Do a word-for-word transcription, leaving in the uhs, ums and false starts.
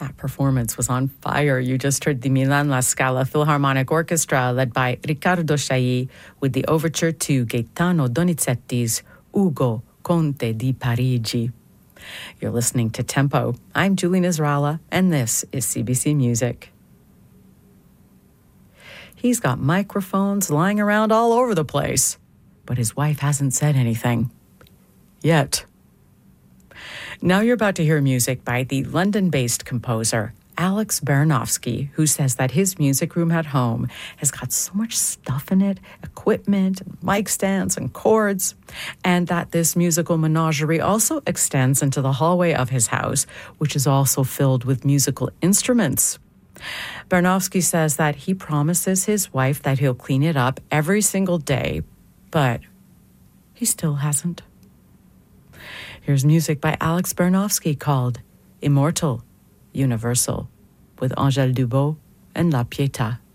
That performance was on fire. You just heard the Milan La Scala Philharmonic Orchestra led by Riccardo Chailly with the overture to Gaetano Donizetti's Ugo, Conte di Parigi. You're listening to Tempo. I'm Julie Nisralla, and this is C B C Music. He's got microphones lying around all over the place, but his wife hasn't said anything. Yet. Now you're about to hear music by the London-based composer Alex Baranovsky, who says that his music room at home has got so much stuff in it, equipment, mic stands, and chords, and that this musical menagerie also extends into the hallway of his house, which is also filled with musical instruments. Baranovsky says that he promises his wife that he'll clean it up every single day, but he still hasn't. Here's music by Alex Baranovsky called Immortal, Universal, with Angèle Dubot and La Pietà.